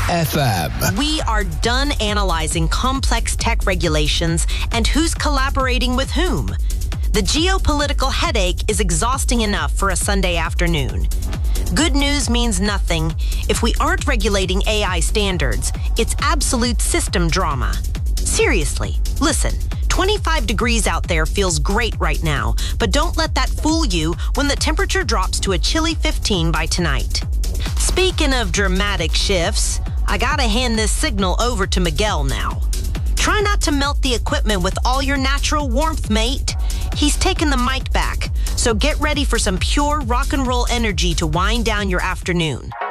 FM. We are done analyzing complex tech regulations and who's collaborating with whom. The geopolitical headache is exhausting enough for a Sunday afternoon. Good news means nothing if we aren't regulating AI standards. It's absolute system drama. Seriously, listen, 25 degrees out there feels great right now, but don't let that fool you when the temperature drops to a chilly 15 by tonight. Speaking of dramatic shifts, I gotta hand this signal over to Miguel now. Try not to melt the equipment with all your natural warmth, mate. He's taken the mic back, so get ready for some pure rock and roll energy to wind down your afternoon.